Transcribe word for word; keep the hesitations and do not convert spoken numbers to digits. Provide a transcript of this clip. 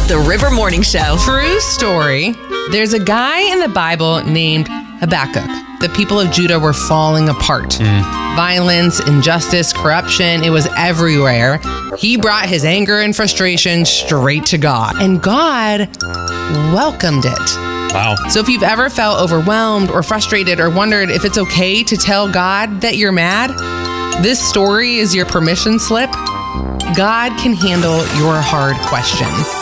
The River Morning Show. True story. There's a guy in the Bible named Habakkuk. The people of Judah were falling apart. Mm. Violence, injustice, corruption, it was everywhere. He brought his anger and frustration straight to God, and God welcomed it. Wow. So if you've ever felt overwhelmed or frustrated or wondered if it's okay to tell God that you're mad, this story is your permission slip. God can handle your hard questions.